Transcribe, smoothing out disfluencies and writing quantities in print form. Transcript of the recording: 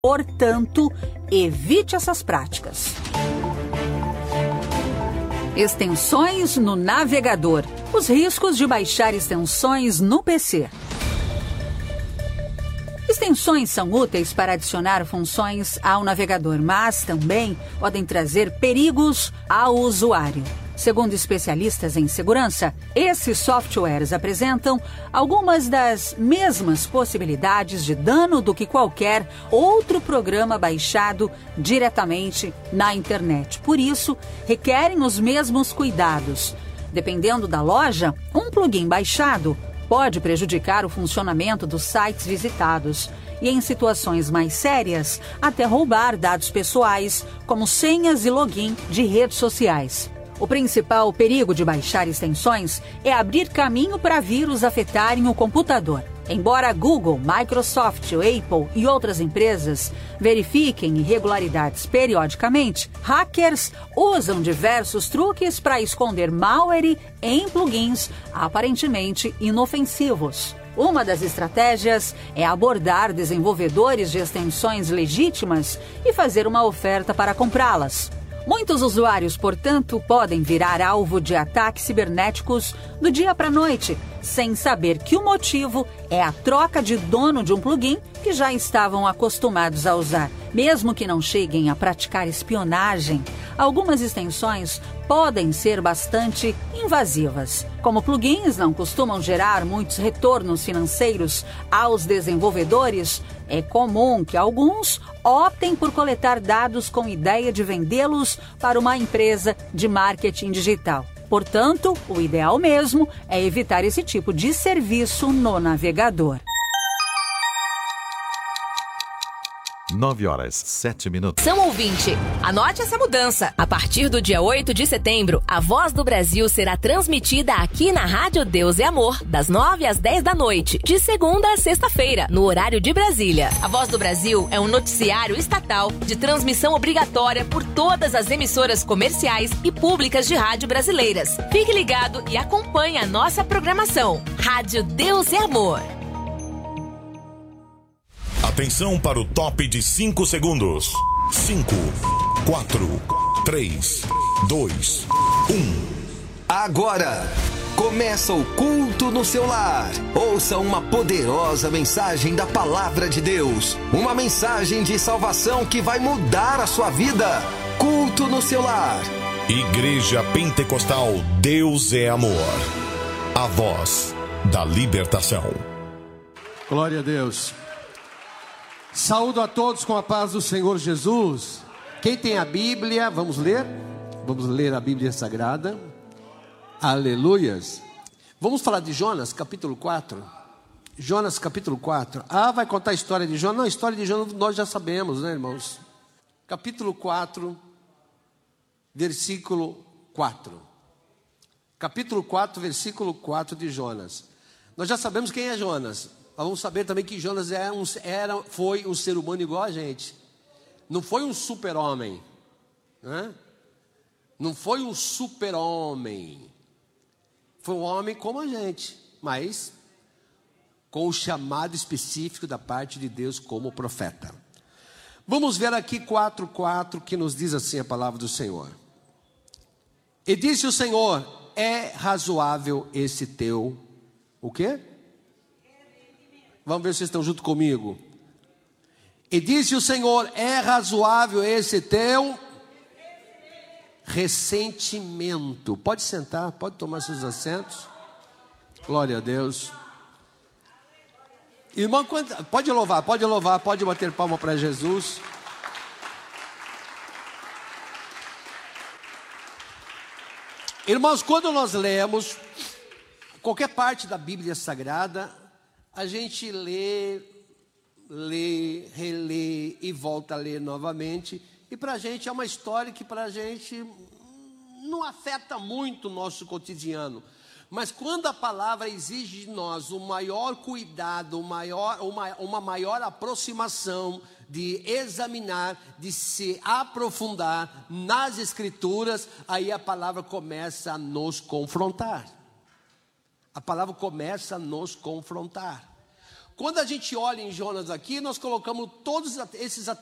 Portanto, evite essas práticas. Extensões no navegador. Os riscos de baixar extensões no PC. Extensões são úteis para adicionar funções ao navegador, mas também podem trazer perigos ao usuário. Segundo especialistas em segurança, esses softwares apresentam algumas das mesmas possibilidades de dano do que qualquer outro programa baixado diretamente na internet. Por isso, requerem os mesmos cuidados. Dependendo da loja, um plugin baixado pode prejudicar o funcionamento dos sites visitados e, em situações mais sérias, até roubar dados pessoais, como senhas e login de redes sociais. O principal perigo de baixar extensões é abrir caminho para vírus afetarem o computador. Embora Google, Microsoft, Apple e outras empresas verifiquem irregularidades periodicamente, hackers usam diversos truques para esconder malware em plugins aparentemente inofensivos. Uma das estratégias é abordar desenvolvedores de extensões legítimas e fazer uma oferta para comprá-las. Muitos usuários, portanto, podem virar alvo de ataques cibernéticos do dia para a noite, sem saber que o motivo é a troca de dono de um plugin que já estavam acostumados a usar. Mesmo que não cheguem a praticar espionagem, algumas extensões podem ser bastante invasivas. Como plugins não costumam gerar muitos retornos financeiros aos desenvolvedores, é comum que alguns optem por coletar dados com ideia de vendê-los para uma empresa de marketing digital. Portanto, o ideal mesmo é evitar esse tipo de serviço no navegador. 9h07. São ouvinte, anote essa mudança. A partir do dia 8 de setembro, a Voz do Brasil será transmitida aqui na Rádio Deus e Amor, das 9 às 10 da noite, de segunda a sexta-feira, no horário de Brasília. A Voz do Brasil é um noticiário estatal de transmissão obrigatória por todas as emissoras comerciais e públicas de rádio brasileiras. Fique ligado e acompanhe a nossa programação. Rádio Deus e Amor. Atenção para o top de 5 segundos. 5, 4, 3, 2, 1. Agora começa o culto no seu lar. Ouça uma poderosa mensagem da Palavra de Deus. Uma mensagem de salvação que vai mudar a sua vida. Culto no seu lar. Igreja Pentecostal Deus é Amor. A voz da libertação. Glória a Deus. Saúdo a todos com a paz do Senhor Jesus. Quem tem a Bíblia, vamos ler? Vamos ler a Bíblia Sagrada. Aleluias. Vamos falar de Jonas, capítulo 4. Jonas, capítulo 4. Vai contar a história de Jonas? Não, a história de Jonas nós já sabemos, né, irmãos? Capítulo 4, versículo 4. Capítulo 4, versículo 4 de Jonas. Nós já sabemos quem é Jonas. Vamos saber também que Jonas foi um ser humano igual a gente. Não foi um super-homem, né? Não foi um super-homem. Foi um homem como a gente, mas com o chamado específico da parte de Deus como profeta. Vamos ver aqui 4:4 que nos diz assim a palavra do Senhor. E disse o Senhor: é razoável esse teu... O quê? Vamos ver se vocês estão junto comigo. E disse o Senhor: é razoável esse teu ressentimento. Pode sentar, pode tomar seus assentos. Glória a Deus. Irmão, pode louvar, pode bater palma para Jesus. Irmãos, quando nós lemos qualquer parte da Bíblia Sagrada, a gente lê, relê e volta a ler novamente. E para a gente é uma história que para a gente não afeta muito o nosso cotidiano. Mas quando a palavra exige de nós um maior cuidado, uma maior aproximação, de examinar, de se aprofundar nas Escrituras, aí a palavra começa a nos confrontar. A palavra começa a nos confrontar. Quando a gente olha em Jonas aqui, nós colocamos todos esses